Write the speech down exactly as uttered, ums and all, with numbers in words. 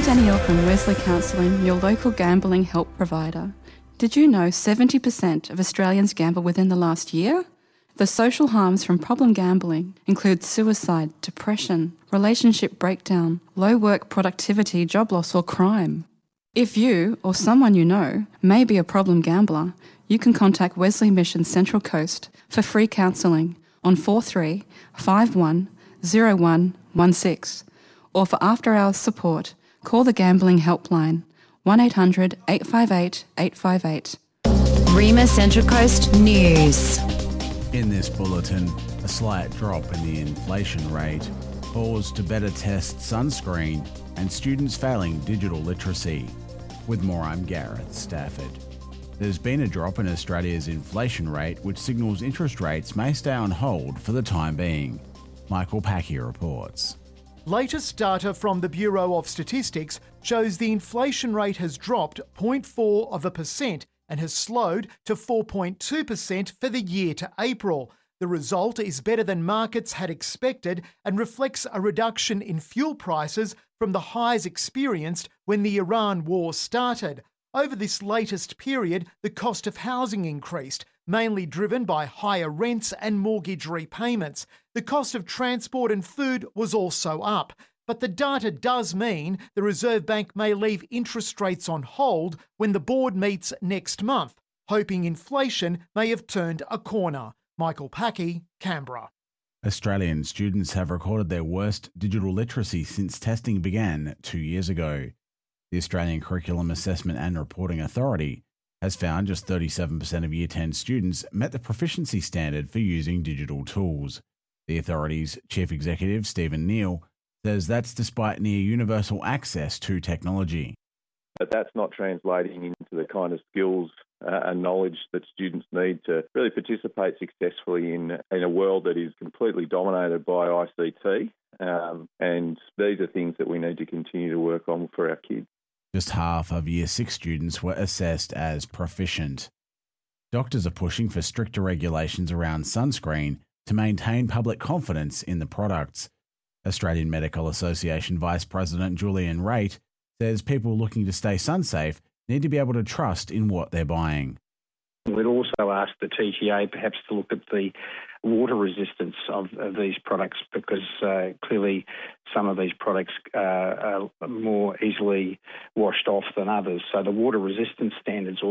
I'm Danielle from Wesley Counselling, your local gambling help provider. Did you know seventy percent of Australians gamble within the last year? The social harms from problem gambling include suicide, depression, relationship breakdown, low work productivity, job loss or crime. If you or someone you know may be a problem gambler, you can contact Wesley Mission Central Coast for free counselling on four three five one zero one one six, or for after-hours support, call the Gambling Helpline one eight hundred eight five eight eight five eight. Rima Central Coast News. In this bulletin, a slight drop in the inflation rate, pause to better test sunscreen, and students failing digital literacy. With more, I'm Gareth Stafford. There's been a drop in Australia's inflation rate, which signals interest rates may stay on hold for the time being. Michael Packy reports. Latest data from the Bureau of Statistics shows the inflation rate has dropped zero point four of a percent and has slowed to four point two percent for the year to April. The result is better than markets had expected and reflects a reduction in fuel prices from the highs experienced when the Iran war started. Over this latest period, the cost of housing increased, mainly driven by higher rents and mortgage repayments. The cost of transport and food was also up. But the data does mean the Reserve Bank may leave interest rates on hold when the board meets next month, hoping inflation may have turned a corner. Michael Packy, Canberra. Australian students have recorded their worst digital literacy since testing began two years ago. The Australian Curriculum Assessment and Reporting Authority has found just thirty-seven percent of Year ten students met the proficiency standard for using digital tools. The authority's Chief Executive, Stephen Neal, says that's despite near universal access to technology. But that's not translating into the kind of skills uh, and knowledge that students need to really participate successfully in, in a world that is completely dominated by I C T. Um, and these are things that we need to continue to work on for our kids. Just half of Year six students were assessed as proficient. Doctors are pushing for stricter regulations around sunscreen to maintain public confidence in the products. Australian Medical Association Vice President Julian Raitt says people looking to stay sun-safe need to be able to trust in what they're buying. We'd also ask the T G A perhaps to look at the water resistance of, of these products, because uh, clearly some of these products uh, are more easily washed off than others. So the water resistance standards